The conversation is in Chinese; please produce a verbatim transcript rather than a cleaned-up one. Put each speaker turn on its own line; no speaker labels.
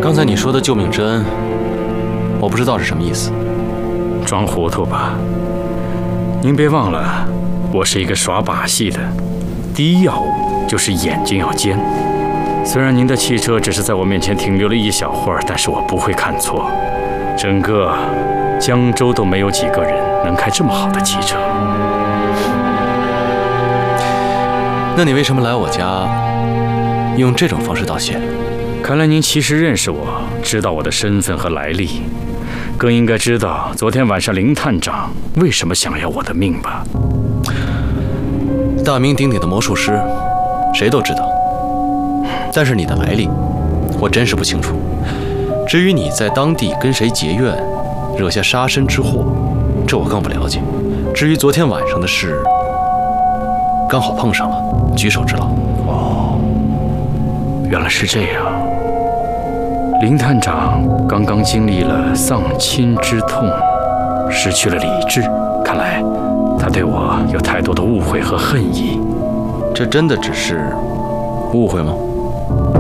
刚才你说的救命之恩，我不知道是什么意思。
装糊涂吧？您别忘了，我是一个耍把戏的。第一要务就是眼睛要尖。虽然您的汽车只是在我面前停留了一小会儿，但是我不会看错。整个江州都没有几个人能开这么好的汽车。
那你为什么来我家，用这种方式道谢？
看来您其实认识我，知道我的身份和来历，更应该知道昨天晚上林探长为什么想要我的命吧？
大名鼎鼎的魔术师，谁都知道。但是你的来历，我真是不清楚。至于你在当地跟谁结怨，惹下杀身之祸，这我更不了解。至于昨天晚上的事，刚好碰上了，举手之劳。
哦，原来是这样。林探长刚刚经历了丧亲之痛，失去了理智，看来他对我有太多的误会和恨意。
这真的只是误会吗？